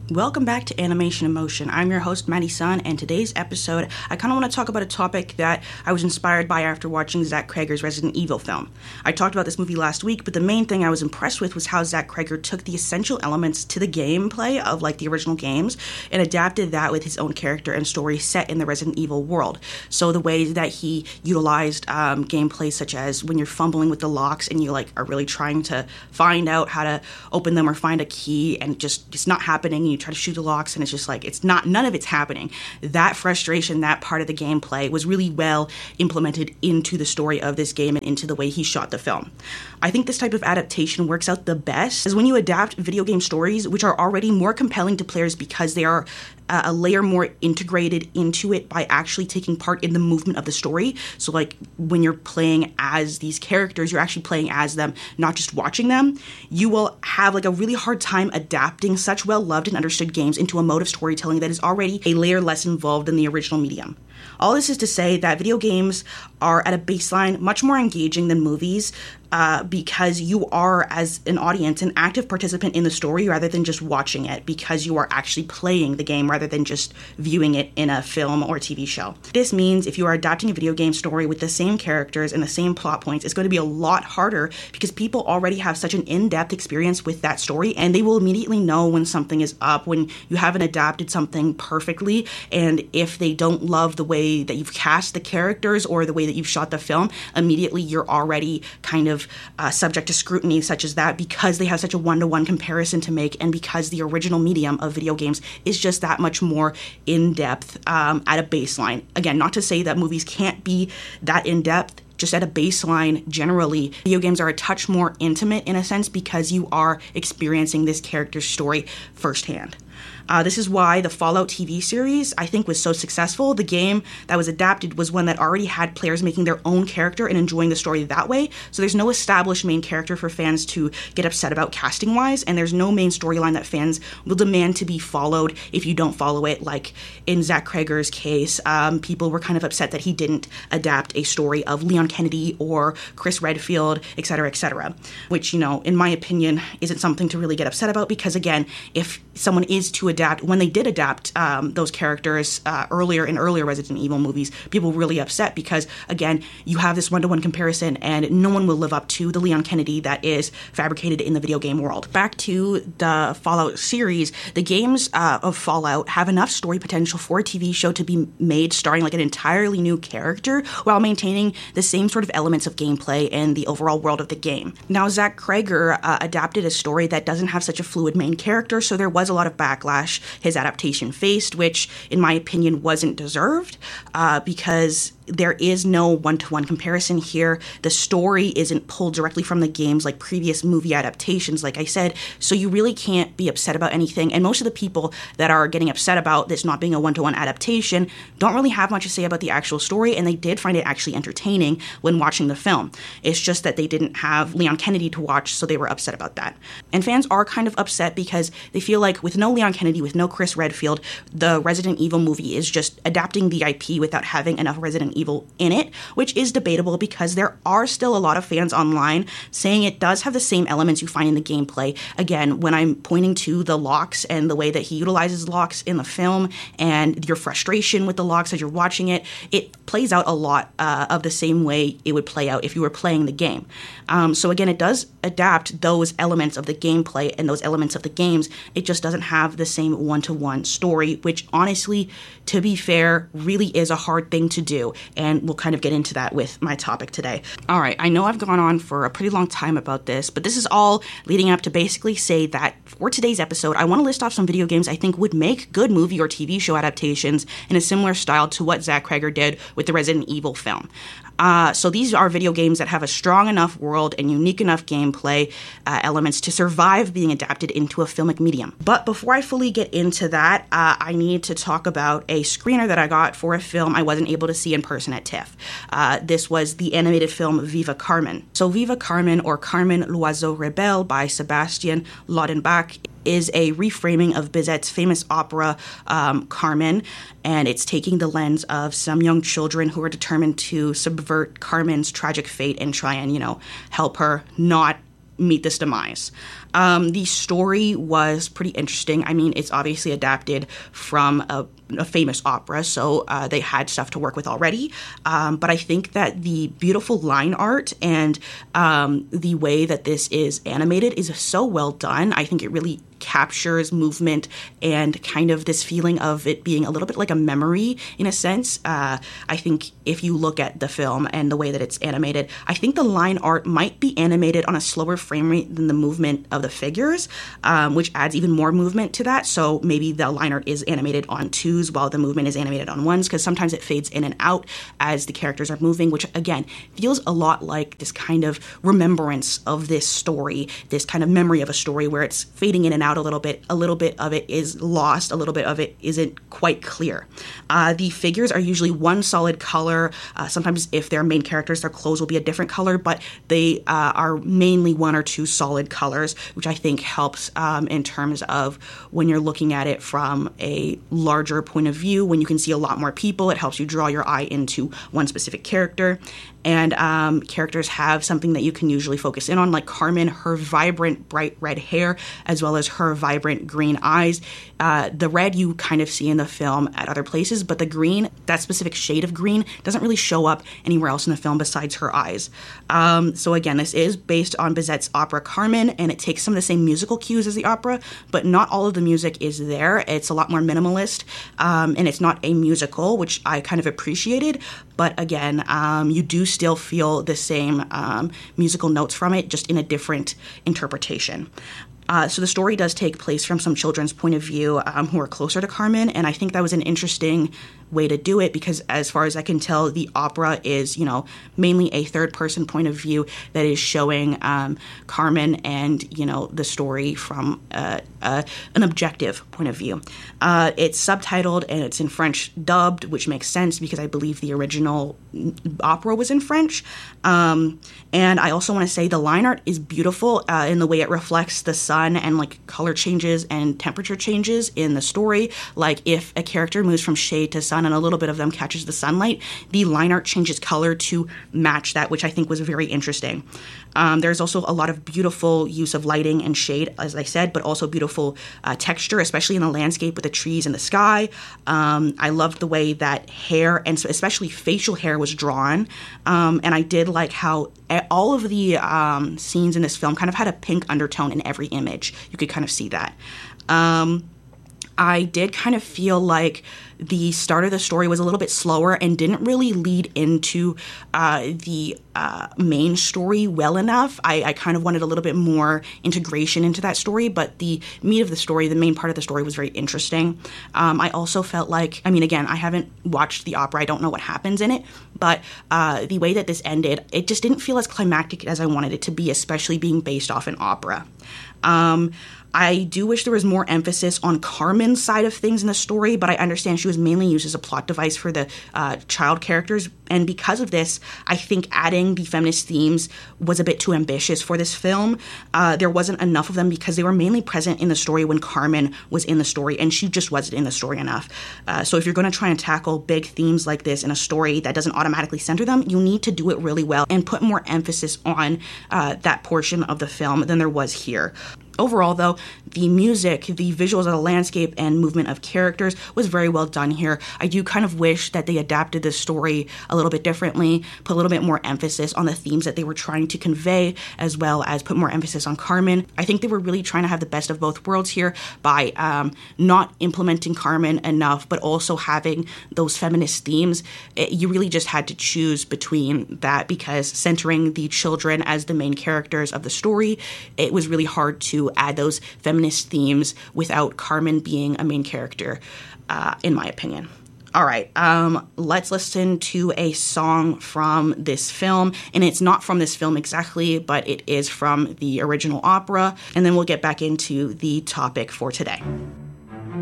Welcome back to Animation Emotion. I'm your host, Maddie Sun, and today's episode, I kind of want to talk about a topic that I was inspired by after watching Zach Cregger's Resident Evil film. I talked about this movie last week, but the main thing I was impressed with was how Zach Cregger took the essential elements to the gameplay of like the original games and adapted that with his own character and story set in the Resident Evil world. So the ways that he utilized gameplay such as when you're fumbling with the locks and you like are really trying to find out how to open them or find a key and it's not happening, and you try to shoot the locks and it's just like none of it's happening. That frustration, that part of the gameplay was really well implemented into the story of this game and into the way he shot the film. I think this type of adaptation works out the best is when you adapt video game stories which are already more compelling to players because they are a layer more integrated into it by actually taking part in the movement of the story. So like when you're playing as these characters, you're actually playing as them, not just watching them. You will have like a really hard time adapting such well-loved and understood games into a mode of storytelling that is already a layer less involved than the original medium. All this is to say that video games are at a baseline much more engaging than movies because you are, as an audience, an active participant in the story rather than just watching it, because you are actually playing the game rather than just viewing it in a film or TV show. This means if you are adapting a video game story with the same characters and the same plot points, it's going to be a lot harder because people already have such an in-depth experience with that story, and they will immediately know when something is up, when you haven't adapted something perfectly, and if they don't love the way that you've cast the characters or the way that you've shot the film, immediately you're already kind of subject to scrutiny such as that because they have such a one-to-one comparison to make, and because the original medium of video games is just that much more in-depth at a baseline. Again, not to say that movies can't be that in-depth, just at a baseline, generally, video games are a touch more intimate in a sense because you are experiencing this character's story firsthand. This is why the Fallout TV series, I think, was so successful. The game that was adapted was one that already had players making their own character and enjoying the story that way. So there's no established main character for fans to get upset about casting-wise, and there's no main storyline that fans will demand to be followed if you don't follow it. Like in Zach Cregger's case, people were kind of upset that he didn't adapt a story of Leon Kennedy or Chris Redfield, etc., which, you know, in my opinion, isn't something to really get upset about because, again, if someone is to adapt, when they did adapt those characters earlier Resident Evil movies, people were really upset because, again, you have this one-to-one comparison and no one will live up to the Leon Kennedy that is fabricated in the video game world. Back to the Fallout series, the games of Fallout have enough story potential for a TV show to be made starring like an entirely new character while maintaining the same sort of elements of gameplay and the overall world of the game. Now, Zach Cregger adapted a story that doesn't have such a fluid main character, so there was a lot of backlash his adaptation faced, which, in my opinion, wasn't deserved because there is no one-to-one comparison here. The story isn't pulled directly from the games like previous movie adaptations, like I said, so you really can't be upset about anything. And most of the people that are getting upset about this not being a one-to-one adaptation don't really have much to say about the actual story, and they did find it actually entertaining when watching the film. It's just that they didn't have Leon Kennedy to watch, so they were upset about that. And fans are kind of upset because they feel like with no Leon Kennedy, with no Chris Redfield, the Resident Evil movie is just adapting the IP without having enough Resident Evil in it, which is debatable because there are still a lot of fans online saying it does have the same elements you find in the gameplay. Again, when I'm pointing to the locks and the way that he utilizes locks in the film and your frustration with the locks as you're watching it, it plays out a lot of the same way it would play out if you were playing the game. So again, it does adapt those elements of the gameplay and those elements of the games. It just doesn't have the same one-to-one story, which honestly, to be fair, really is a hard thing to do. And we'll kind of get into that with my topic today. All right, I know I've gone on for a pretty long time about this, but this is all leading up to basically say that for today's episode, I want to list off some video games I think would make good movie or TV show adaptations in a similar style to what Zach Cregger did with the Resident Evil film. So these are video games that have a strong enough world and unique enough gameplay elements to survive being adapted into a filmic medium. But before I fully get into that, I need to talk about a screener that I got for a film I wasn't able to see in person at TIFF. This was the animated film Viva Carmen. So Viva Carmen, or Carmen l'Oiseau Rebelle by Sebastian Laudenbach, is a reframing of Bizet's famous opera, Carmen, and it's taking the lens of some young children who are determined to subvert Carmen's tragic fate and try and, help her not meet this demise. The story was pretty interesting. I mean, it's obviously adapted from a famous opera, so they had stuff to work with already. But I think that the beautiful line art and the way that this is animated is so well done. I think it really captures movement and kind of this feeling of it being a little bit like a memory in a sense. I think if you look at the film and the way that it's animated, I think the line art might be animated on a slower frame rate than the movement of the figures, which adds even more movement to that. So maybe the line art is animated on twos while the movement is animated on ones, because sometimes it fades in and out as the characters are moving, which again feels a lot like this kind of remembrance of this story, this kind of memory of a story where it's fading in and out a little bit of it is lost, a little bit of it isn't quite clear. The figures are usually one solid color. Sometimes if they're main characters, their clothes will be a different color, but they are mainly one or two solid colors, which I think helps in terms of when you're looking at it from a larger point of view. When you can see a lot more people, it helps you draw your eye into one specific character. And characters have something that you can usually focus in on, like Carmen, her vibrant, bright red hair, as well as her vibrant green eyes. The red you kind of see in the film at other places, but the green, that specific shade of green, doesn't really show up anywhere else in the film besides her eyes. So again, this is based on Bizet's opera Carmen, and it takes some of the same musical cues as the opera, but not all of the music is there. It's a lot more minimalist, and it's not a musical, which I kind of appreciated. But again, you do still feel the same musical notes from it, just in a different interpretation. So the story does take place from some children's point of view who are closer to Carmen, and I think that was an interesting way to do it because, as far as I can tell, the opera is, mainly a third-person point of view that is showing Carmen and, the story from an objective point of view. It's subtitled and it's in French dubbed, which makes sense because I believe the original opera was in French. And I also want to say the line art is beautiful in the way it reflects the sun and like color changes and temperature changes in the story. Like if a character moves from shade to sun and a little bit of them catches the sunlight, the line art changes color to match that, which I think was very interesting. There's also a lot of beautiful use of lighting and shade, as I said, but also beautiful texture, especially in the landscape with the trees and the sky. I loved the way that hair, and especially facial hair, was drawn. And I did like how all of the scenes in this film kind of had a pink undertone in every image. You could kind of see that. I did kind of feel like the start of the story was a little bit slower and didn't really lead into the main story well enough. I kind of wanted a little bit more integration into that story, but the meat of the story, the main part of the story, was very interesting. I also felt like, again, I haven't watched the opera. I don't know what happens in it, but the way that this ended, it just didn't feel as climactic as I wanted it to be, especially being based off an opera. I do wish there was more emphasis on Carmen's side of things in the story, but I understand she was mainly used as a plot device for the child characters. And because of this, I think adding the feminist themes was a bit too ambitious for this film. There wasn't enough of them because they were mainly present in the story when Carmen was in the story, and she just wasn't in the story enough. So if you're going to try and tackle big themes like this in a story that doesn't automatically center them, you need to do it really well and put more emphasis on that portion of the film than there was here. Overall, though, the music, the visuals of the landscape, and movement of characters was very well done here. I do kind of wish that they adapted this story a little bit differently, put a little bit more emphasis on the themes that they were trying to convey, as well as put more emphasis on Carmen. I think they were really trying to have the best of both worlds here by not implementing Carmen enough, but also having those feminist themes. You really just had to choose between that because centering the children as the main characters of the story, it was really hard to add those feminist themes without Carmen being a main character, in my opinion. All right, let's listen to a song from this film, and it's not from this film exactly, but it is from the original opera, and then we'll get back into the topic for today.